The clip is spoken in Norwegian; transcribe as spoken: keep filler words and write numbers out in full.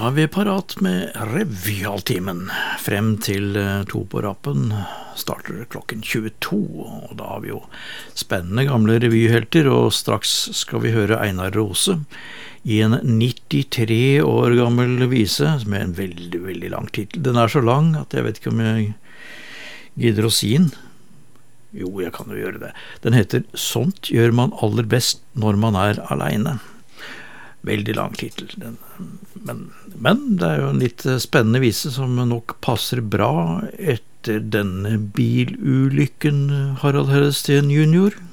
Da er vi parat med revyhalvtimen. Frem til to på rappen starter klokken tjueto, og da har vi jo spennende gamle revyhelter, og straks skal vi høre Einar Rose i en nittitre år gammel vise med en veldig, veldig lang titel. Den er så lang at jeg vet ikke om jeg gidder å si den. Jo, jeg kan jo gjøre det. Den heter «Sånt gjør man aller best når man er alene». Veldig lang titel, men, men det er jo en litt spennende vise som nok passer bra etter denne bilulykken, Harald Hellsten junior.